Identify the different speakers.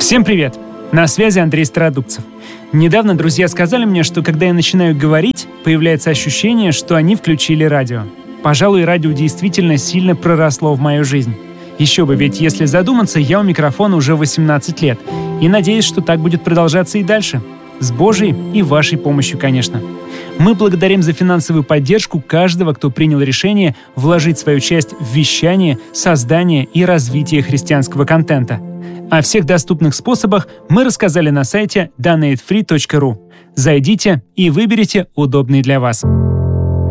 Speaker 1: Всем привет! На связи Андрей Стародубцев. Недавно друзья сказали мне, что когда я начинаю говорить, появляется ощущение, что они включили радио. Пожалуй, радио действительно сильно проросло в мою жизнь. Еще бы, ведь если задуматься, я у микрофона уже 18 лет. И надеюсь, что так будет продолжаться и дальше. С Божьей и вашей помощью, конечно. Мы благодарим за финансовую поддержку каждого, кто принял решение вложить свою часть в вещание, создание и развитие христианского контента. О всех доступных способах мы рассказали на сайте donatefree.ru. Зайдите и выберите удобный для вас.